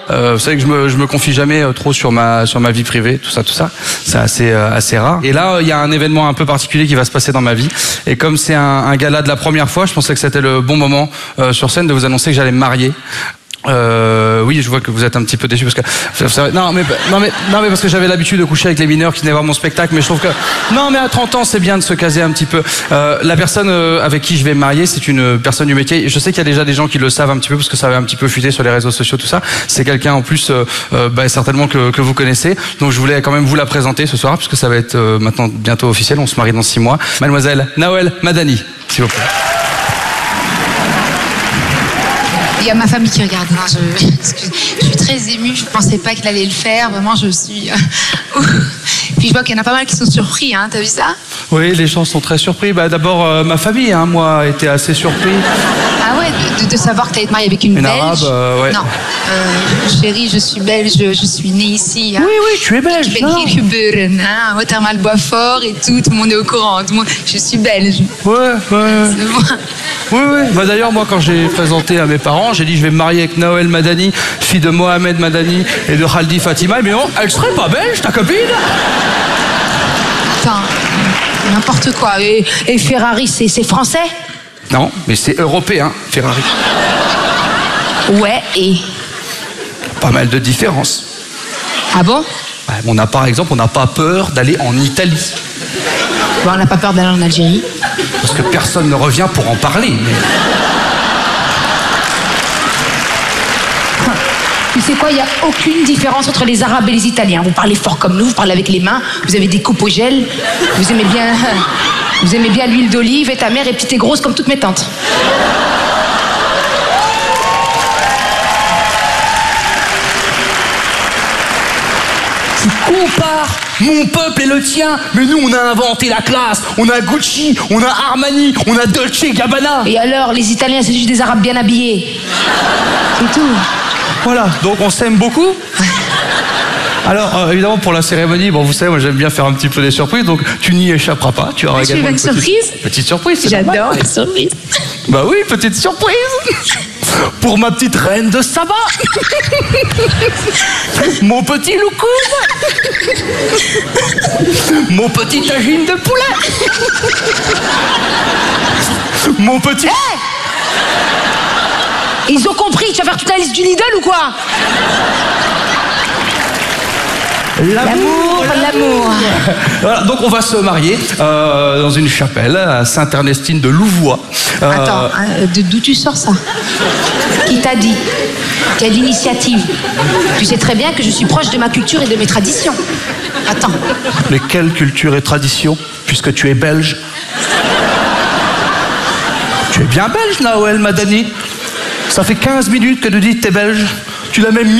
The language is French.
Vous savez que je me confie jamais trop sur ma vie privée, tout ça. C'est assez rare. Et là, il y a un événement un peu particulier qui va se passer dans ma vie. Et comme c'est un gala de la première fois, je pensais que c'était le bon moment sur scène de vous annoncer que j'allais me marier. Oui, je vois que vous êtes un petit peu déçus parce que non mais parce que j'avais l'habitude de coucher avec les mineurs qui venaient voir mon spectacle, mais je trouve que non mais à 30 ans c'est bien de se caser un petit peu. La personne avec qui je vais me marier, c'est une personne du métier. Je sais qu'il y a déjà des gens qui le savent un petit peu parce que ça avait un petit peu fuité sur les réseaux sociaux, tout ça. C'est quelqu'un en plus certainement que vous connaissez. Donc je voulais quand même vous la présenter ce soir puisque ça va être maintenant bientôt officiel. On se marie dans 6 mois. Mademoiselle Nawel Madani, s'il vous plaît. Il y a ma famille qui regarde. Hein. Je suis très émue. Je ne pensais pas qu'il allait le faire. Vraiment, je suis... Puis je vois qu'il y en a pas mal qui sont surpris. Hein. T'as vu ça? Oui, les gens sont très surpris. D'abord, ma famille, moi, a été assez surpris. Ah ouais, de savoir que tu allais te marier avec une Belge. Arabe, ouais. Non, chérie, je suis belge. Je suis née ici. Hein. Oui, tu es belge. Je suis belge, hein. Watermal Boisfort et tout. Tout le monde est au courant. Tout le monde... Je suis belge. Ouais. C'est moi. Oui. D'ailleurs, moi, quand j'ai présenté à mes parents, j'ai dit je vais me marier avec Nawel Madani, fille de Mohamed Madani et de Khaldi Fatima. Mais non, elle serait pas belge, ta copine? Attends, n'importe quoi. Et Ferrari, c'est français? Non, mais c'est européen, Ferrari. Ouais, et? Pas mal de différences. Ah bon? Par exemple, on n'a pas peur d'aller en Italie. On n'a pas peur d'aller en Algérie. Parce que personne ne revient pour en parler. Mais... Tu sais quoi, il n'y a aucune différence entre les Arabes et les Italiens. Vous parlez fort comme nous, vous parlez avec les mains, vous avez des coupes au gel, vous aimez bien l'huile d'olive et ta mère est petite et grosse comme toutes mes tantes. Tu compares mon peuple et le tien, mais nous on a inventé la classe, on a Gucci, on a Armani, on a Dolce & Gabbana. Et alors, les Italiens, c'est juste des Arabes bien habillés. C'est tout. Voilà, donc on s'aime beaucoup. Alors, évidemment, pour la cérémonie, vous savez, moi j'aime bien faire un petit peu des surprises, donc tu n'y échapperas pas. Tu auras également une surprise. Petite surprise, c'est J'adore les surprises. Bah oui, petite surprise. Pour ma petite reine de Saba. Mon petit loukoum. Mon petit tagine de poulet. Mon petit... Hey, ils ont compris, tu vas faire toute la liste du Lidl ou quoi? L'amour. Voilà, donc on va se marier dans une chapelle à Sainte-Ernestine de Louvois. Attends, d'où tu sors ça? Qui t'a dit? Quelle initiative? Tu sais très bien que je suis proche de ma culture et de mes traditions. Attends. Mais quelle culture et tradition, puisque tu es belge? Tu es bien belge, Nawel Madani. Ça fait 15 minutes que tu dis que t'es belge. Tu l'as même mis